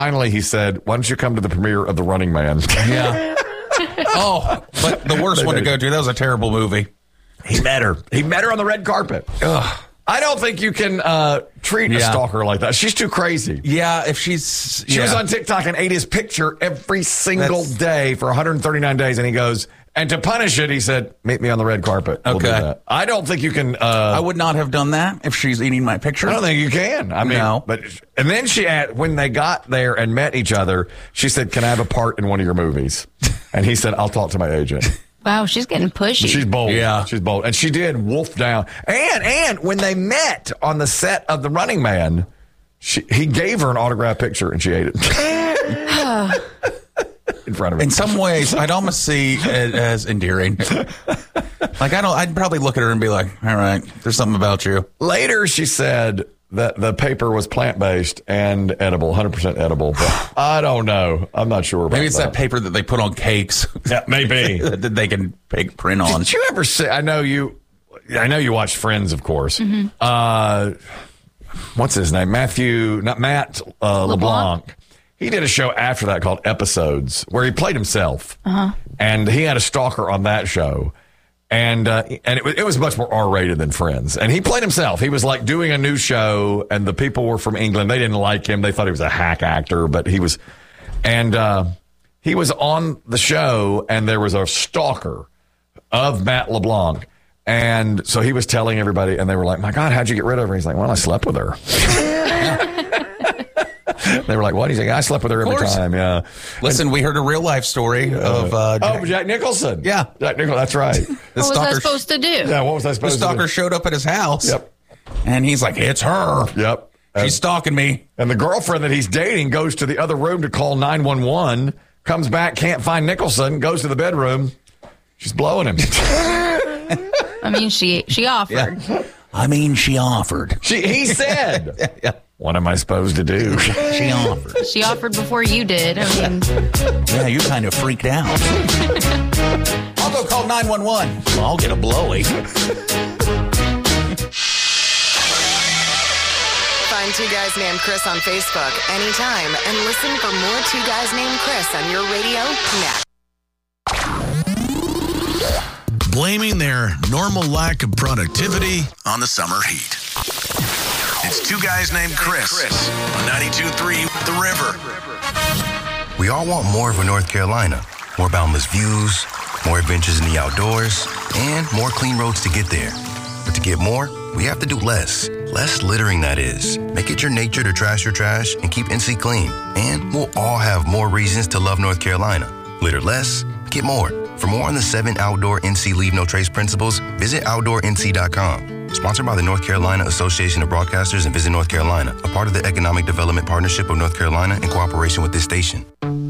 finally he said, why don't you come to the premiere of The Running Man? Yeah. Oh, but the worst one to go to. That was a terrible movie. He met her. He met her on the red carpet. Ugh. I don't think you can treat a stalker like that. She's too crazy. Yeah, if she's... She was on TikTok and ate his picture every single day for 139 days, and he goes... And to punish it, he said, meet me on the red carpet. We'll do that. I don't think you can... I would not have done that if she's eating my picture. I don't think you can. I mean, no. And then when they got there and met each other, she said, can I have a part in one of your movies? And he said, I'll talk to my agent. Wow, she's getting pushy. She's bold. Yeah. She's bold. And she did wolf down. And when they met on the set of The Running Man, he gave her an autographed picture and she ate it. In front of him. In some ways, I'd almost see it as endearing. Like, I'd probably look at her and be like, all right, there's something about you. Later, she said that the paper was plant-based and edible, 100% edible. But I don't know. I'm not sure about Maybe it's that paper that they put on cakes. Yeah, maybe. That they can print on. Did you ever see, I know you watched Friends, of course. Mm-hmm. What's his name? Matt LeBlanc. He did a show after that called Episodes where he played himself. Uh-huh. And he had a stalker on that show. And it was much more R-rated than Friends. And he played himself. He was like doing a new show, and the people were from England. They didn't like him. They thought he was a hack actor, but he was. And he was on the show, and there was a stalker of Matt LeBlanc. And so he was telling everybody, and they were like, my God, how'd you get rid of her? He's like, well, I slept with her. They were like, what? He's like, I slept with her every time. Yeah. Listen, we heard a real life story of Jack Nicholson. Yeah. Jack Nicholson. That's right. What was I supposed to do? Yeah, what was I supposed to do? The stalker showed up at his house. Yep. And he's like, it's her. Yep. She's stalking me. And the girlfriend that he's dating goes to the other room to call 911, comes back, can't find Nicholson, goes to the bedroom. She's blowing him. I mean, she offered. Yeah. I mean, she offered. He said. Yeah. What am I supposed to do? She offered. She offered before you did. I mean, yeah, you kind of freaked out. I'll go call 911. Well, I'll get a blowy. Find Two Guys Named Chris on Facebook anytime and listen for more Two Guys Named Chris on your radio next. Blaming their normal lack of productivity on the summer heat. It's Two Guys Named Chris on 92.3 The River. We all want more of a North Carolina. More boundless views, more adventures in the outdoors, and more clean roads to get there. But to get more, we have to do less. Less littering, that is. Make it your nature to trash your trash and keep NC clean. And we'll all have more reasons to love North Carolina. Litter less, get more. For more on the 7 Outdoor NC Leave No Trace principles, visit OutdoorNC.com. Sponsored by the North Carolina Association of Broadcasters and Visit North Carolina, a part of the Economic Development Partnership of North Carolina in cooperation with this station.